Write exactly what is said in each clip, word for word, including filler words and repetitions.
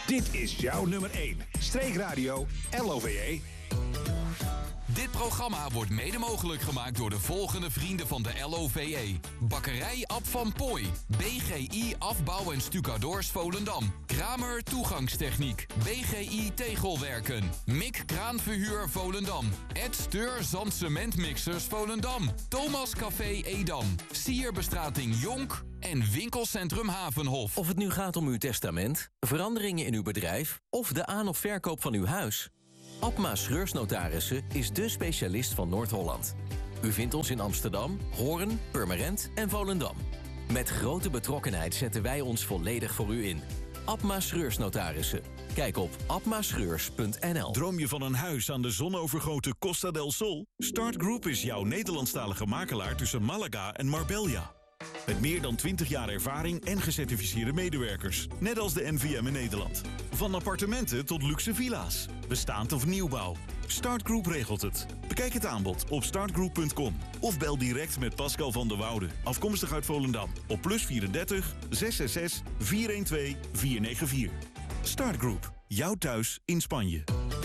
Dit is jouw nummer één. Streekradio L O V E. Dit programma wordt mede mogelijk gemaakt door de volgende vrienden van de L O V E. Bakkerij Ab van Pooij. B G I Afbouw en Stucadoors Volendam. Kramer Toegangstechniek. B G I Tegelwerken. Mik Kraanverhuur Volendam. Ed Steur Zandcementmixers Volendam. Thomas Café Edam. Sierbestrating Jonk. En winkelcentrum Havenhof. Of het nu gaat om uw testament, veranderingen in uw bedrijf of de aan- of verkoop van uw huis. Abma Schreursnotarissen is dé specialist van Noord-Holland. U vindt ons in Amsterdam, Hoorn, Purmerend en Volendam. Met grote betrokkenheid zetten wij ons volledig voor u in. Abma Schreursnotarissen. Kijk op abmaschreurs punt n l. Droom je van een huis aan de zonovergoten Costa del Sol? Start Group is jouw Nederlandstalige makelaar tussen Malaga en Marbella. Met meer dan twintig jaar ervaring en gecertificeerde medewerkers. Net als de N V M in Nederland. Van appartementen tot luxe villa's. Bestaand of nieuwbouw. Start Group regelt het. Bekijk het aanbod op startgroup punt com. Of bel direct met Pascal van der Woude. Afkomstig uit Volendam. Op plus vierendertig, zes zes zes, vier een twee, vier negen vier. Start Group. Jouw thuis in Spanje.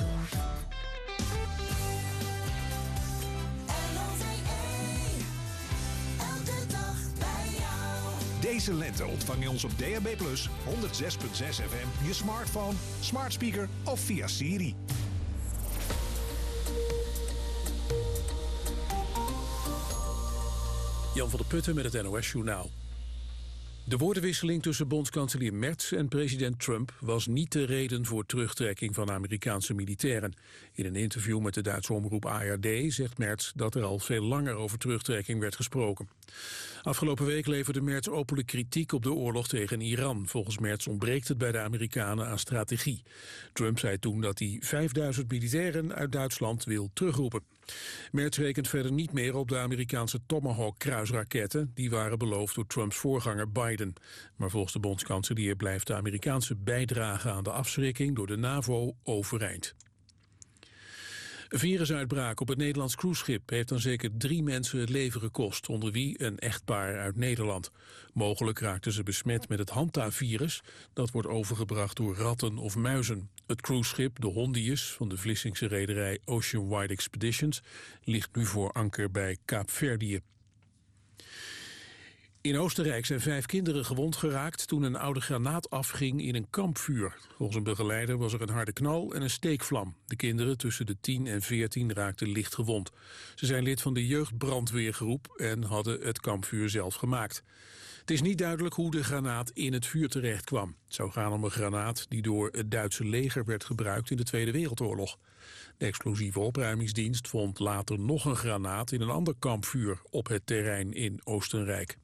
Deze lente ontvang je ons op D A B plus, honderd zes komma zes F M, je smartphone, smart speaker of via Siri. Jan van der Putten met het N O S-journaal. De woordenwisseling tussen bondskanselier Merz en president Trump was niet de reden voor terugtrekking van Amerikaanse militairen. In een interview met de Duitse omroep A R D zegt Merz dat er al veel langer over terugtrekking werd gesproken. Afgelopen week leverde Merz openlijk kritiek op de oorlog tegen Iran. Volgens Merz ontbreekt het bij de Amerikanen aan strategie. Trump zei toen dat hij vijfduizend militairen uit Duitsland wil terugroepen. Merz rekent verder niet meer op de Amerikaanse Tomahawk-kruisraketten. Die waren beloofd door Trumps voorganger Biden. Maar volgens de bondskanselier blijft de Amerikaanse bijdrage aan de afschrikking door de NAVO overeind. Een virusuitbraak op het Nederlands cruiseschip heeft dan zeker drie mensen het leven gekost, onder wie een echtpaar uit Nederland. Mogelijk raakten ze besmet met het Hanta-virus, dat wordt overgebracht door ratten of muizen. Het cruiseschip, de Hondius, van de Vlissingse rederij Ocean Wide Expeditions, ligt nu voor anker bij Kaapverdië. In Oostenrijk zijn vijf kinderen gewond geraakt toen een oude granaat afging in een kampvuur. Volgens een begeleider was er een harde knal en een steekvlam. De kinderen tussen de tien en veertien raakten licht gewond. Ze zijn lid van de jeugdbrandweergroep en hadden het kampvuur zelf gemaakt. Het is niet duidelijk hoe de granaat in het vuur terecht kwam. Het zou gaan om een granaat die door het Duitse leger werd gebruikt in de Tweede Wereldoorlog. De explosieve opruimingsdienst vond later nog een granaat in een ander kampvuur op het terrein in Oostenrijk.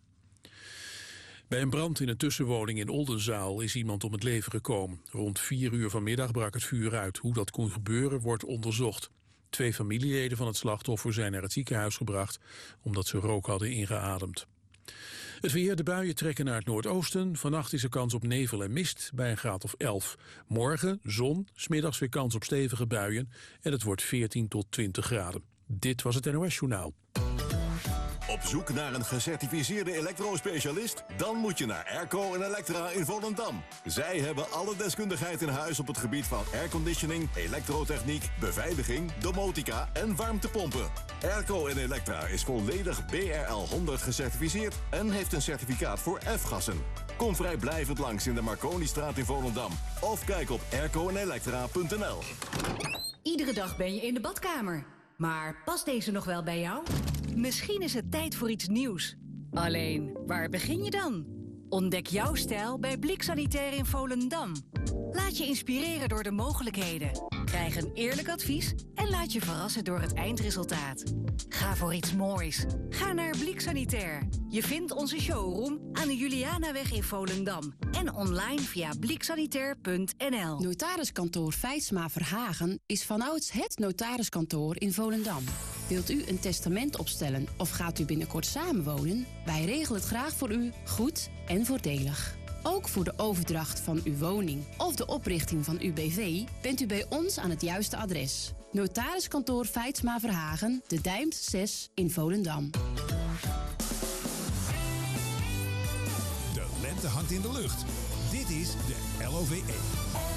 Bij een brand in een tussenwoning in Oldenzaal is iemand om het leven gekomen. Rond vier uur vanmiddag brak het vuur uit. Hoe dat kon gebeuren wordt onderzocht. Twee familieleden van het slachtoffer zijn naar het ziekenhuis gebracht omdat ze rook hadden ingeademd. Het weer, de buien trekken naar het noordoosten. Vannacht is er kans op nevel en mist bij een graad of elf. Morgen zon, 's middags weer kans op stevige buien en het wordt veertien tot twintig graden. Dit was het N O S-journaal. Op zoek naar een gecertificeerde elektrospecialist? Dan moet je naar Airco en Electra in Volendam. Zij hebben alle deskundigheid in huis op het gebied van airconditioning, elektrotechniek, beveiliging, domotica en warmtepompen. Airco en Electra is volledig B R L honderd gecertificeerd en heeft een certificaat voor F-gassen. Kom vrijblijvend langs in de Marconistraat in Volendam. Of kijk op airco en electra punt n l. Iedere dag ben je in de badkamer. Maar past deze nog wel bij jou? Misschien is het tijd voor iets nieuws. Alleen, waar begin je dan? Ontdek jouw stijl bij Blik Sanitair in Volendam. Laat je inspireren door de mogelijkheden. Krijg een eerlijk advies en laat je verrassen door het eindresultaat. Ga voor iets moois. Ga naar Blik Sanitair. Je vindt onze showroom aan de Julianaweg in Volendam. En online via blik sanitair punt n l. Notariskantoor Feitsma Verhagen is vanouds het notariskantoor in Volendam. Wilt u een testament opstellen of gaat u binnenkort samenwonen? Wij regelen het graag voor u, goed en voordelig. Ook voor de overdracht van uw woning of de oprichting van uw B V bent u bij ons aan het juiste adres. Notariskantoor Feitsma Verhagen, de Dijmt zes in Volendam. De lente hangt in de lucht. Dit Dit is de L O V E.